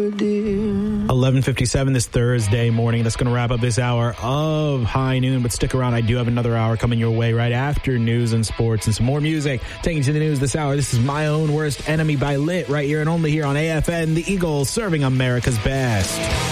11:57 this Thursday morning. That's going to wrap up this hour of High Noon, but stick around. I do have another hour coming your way right after news and sports and some more music. Taking you to the news this hour, this is My Own Worst Enemy by Lit right here and only here on AFN, the Eagle, serving America's best.